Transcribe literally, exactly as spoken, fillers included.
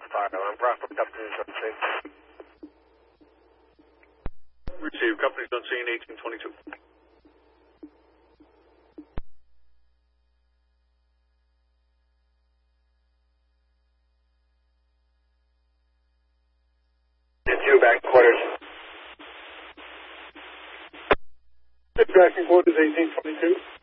the fire alarm. Bravo, company's on scene. Receive, company's on scene, eighteen twenty-two. Two back quarters. Back in quarters, eighteen twenty-two.